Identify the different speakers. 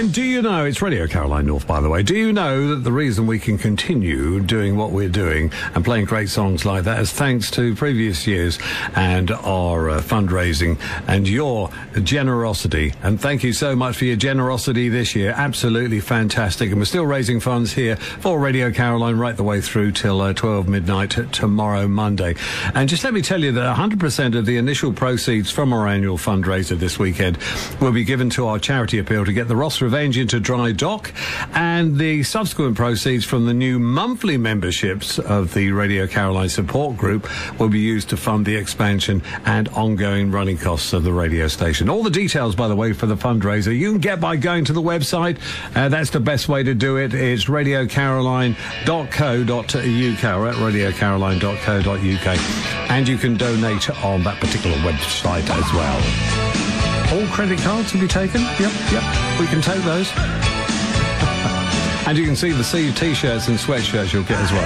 Speaker 1: And do you know, it's Radio Caroline North, by the way, do you know that the reason we can continue doing what we're doing and playing great songs like that is thanks to previous years and our fundraising and your generosity. And thank you so much for your generosity this year. Absolutely fantastic. And we're still raising funds here for Radio Caroline right the way through till 12 midnight tomorrow, Monday. And just let me tell you that 100% of the initial proceeds from our annual fundraiser this weekend will be given to our charity appeal to get the Ross Revenge into dry dock, and the subsequent proceeds from the new monthly memberships of the Radio Caroline support group will be used to fund the expansion and ongoing running costs of the radio station. All the details, by the way, for the fundraiser you can get by going to the website. That's the best way to do it. It's radiocaroline.co.uk or at radiocaroline.co.uk, and you can donate on that particular website as well. All credit cards will be taken? Yep, we can take those. And you can see the T-shirts and sweatshirts you'll get as well.